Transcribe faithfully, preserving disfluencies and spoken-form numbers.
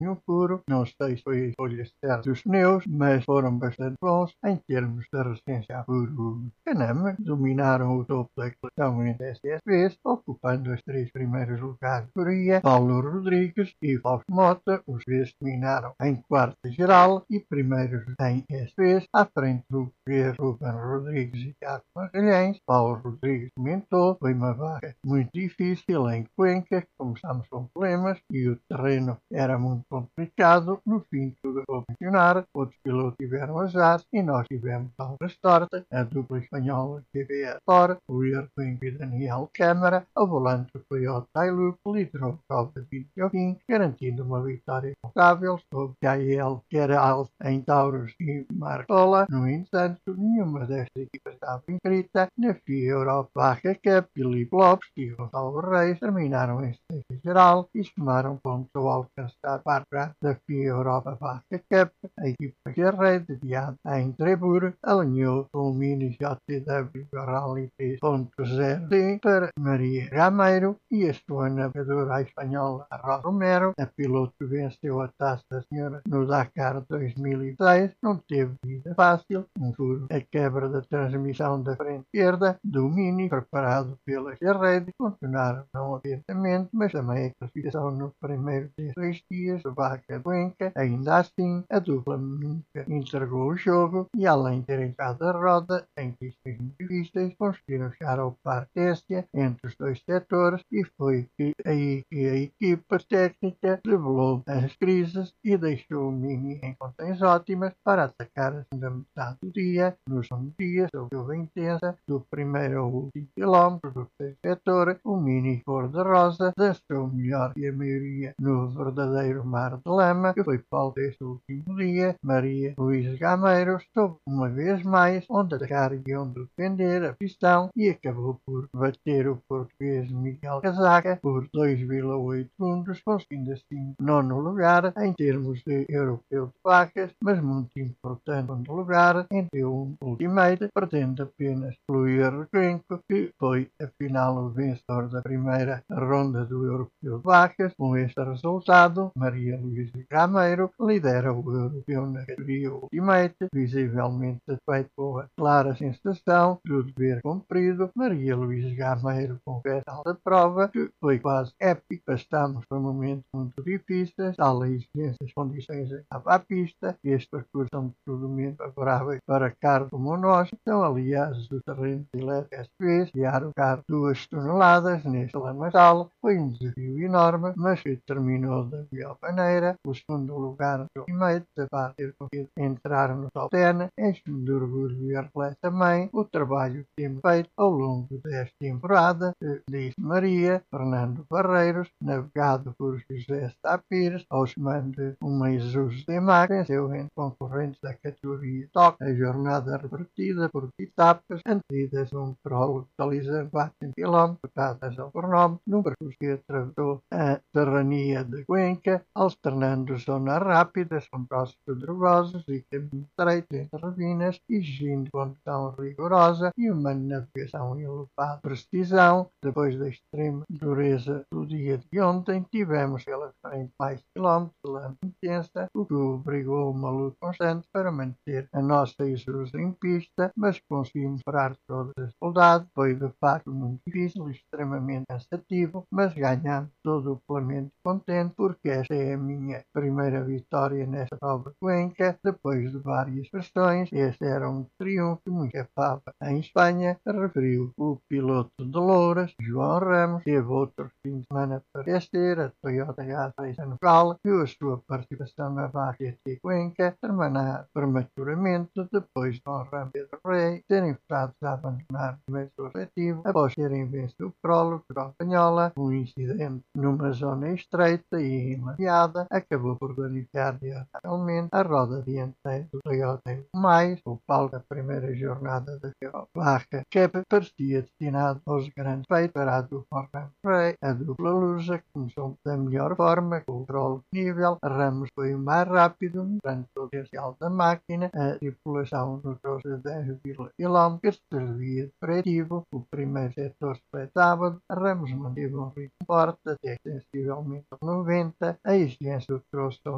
vinho puro. Não sei se foi a escolha certa dos pneus, mas foram bastante bons em termos de resistência puro. Canama dominaram o topo da classificação S S Vs, ocupando os três primeiros lugares de categoria. Paulo Rodrigues e Fausto Mota, os Vs dominaram em quarta geral e primeiros em S Vs, à frente do português Ruben Rodrigues e Tiago Magalhães. Paulo Rodrigues comentou: foi uma vaga muito difícil em Cuenca, começámos com problemas e o terreno era muito complicado. No fim tudo foi funcionar, outros pilotos tiveram azar e nós tivemos alguma sorte. A dupla espanhola T V S Fora, o Cuenca e Daniel Câmara, ao volante do Toyota Hilux, liderou a prova de vídeo ao fim, garantindo uma vitória confortável sobre Gael Queral em Taurus e Marcola. No entanto, nenhuma destas equipas estava inscrita na F I A Europa Vaca Cup. Filipe Lopes e Gonçalo Reis terminaram em sexta geral e somaram pontos ao alcançar para da F I A Europa Vaca Cup. A equipa Guerreiro, sediada em Trebur, alinhou com o Mini J T W Rally três ponto zero D para Maria Gameiro e a sua navegadora espanhola Rosa Romero. A piloto que venceu a Taça da Senhora no Dakar dois mil e seis não teve vida fácil. Um furo, a quebra da transmissão da frente esquerda do Mini, preparado pela Guerreiro, funcionaram não abertamente, mas também a classificação no primeiro de dois dias da Vaca Cuenca. Ainda assim, a dupla nunca entregou o jogo e, além de ter entrado a roda em pistas muito difíceis, conseguiram chegar ao par téstia entre os dois setores e foi que aí que a equipa técnica revelou as crises e deixou o Mini em condições ótimas para atacar a segunda metade do dia. No segundo dia, sob chuva intensa, do primeiro ao último quilómetro do terceiro setor, o Mini cor-de-rosa dançou melhor que a maioria no verdadeiro mar de lama, que foi palco deste último dia. Maria Luísa Gameiro soube uma vez mais onde atacar e onde defender a pistão e acabou por bater o português Miguel Casaca por dois vírgula oito segundos, conseguindo assim nono lugar em termos de europeu de placas, mas muito importante segundo lugar em T um Ultimate, perdendo apenas pelo Cuenca, que foi afinal o vencedor da primeira ronda do europeu de placas. Com este resultado, Maria Luísa Gameiro lidera o europeu na categoria Ultimate, visivelmente feito com a clara sensação do dever cumprido. Maria Luísa Gameiro confessa da prova que foi quase épico. Passamos por momentos muito difíceis, tal a exigências condições à pista. Este percurso são de tudo menos favoráveis para carros como o nosso. Então, aliás, o terreno de elétrico S V guiar o carro duas toneladas neste lamaçal foi um desafio enorme, mas que terminou da melhor maneira. O segundo lugar do Ultimate, apesar de ter conseguido entrar no top dez, enche-me de orgulho e reflete também o trabalho que temos feito ao longo desta temporada, disse Maria. Fernando Barreiros, navegado por José Sapires, aos comandos de uma Jesus de Mac, venceu entre concorrentes da categoria T O C. A jornada revertida por etapas, anteridas a um prólogo totalizando quatrocentos quilómetros, dadas ao pronome, num percurso que atravessou a serrania de Cuenca, alternando zonas rápidas com trossos pedregosos e caminhos estreitos entre ravinas, exigindo condução rigorosa e uma navegação em elevada precisão. Depois da extrema dureza do dia de ontem, tivemos pela frente mais quilómetros de lama intensa, o que obrigou a uma luta constante para manter a nossa Jesus em pista, mas conseguimos parar todas as dificuldades. Foi de facto muito difícil e extremamente cansativo, mas ganhamos todo duplamente contente, porque esta é a minha primeira vitória nesta prova de Cuenca, depois de várias pressões. Este era um triunfo que me escapava em Espanha, referiu o piloto de Louras. João Ramos teve outro fim de semana para esquecer. A Toyota Gazoo Anual viu a sua participação na Vaca de Cuenca terminar prematuramente, depois de João Ramos e Pedro Rei terem forçado a abandonar o primeiro objetivo após terem vencido o prólogo da Espanhola. Um incidente numa zona estreita e enlameada acabou por danificar diretamente a roda dianteira do Toyota. Mais, o palco da primeira jornada da Vaca Cup parecia destinado aos grandes feitos para a dupla Ramos Rei. A dupla lusa começou da melhor forma, com o controle de nível. Ramos foi o mais rápido, mostrando o potencial da máquina. A tripulação notou-se a dez quilómetros, que servia de preparativo. O primeiro setor foi sábado. Ramos manteve um ritmo forte, até sensivelmente noventa. A exigência trouxe ao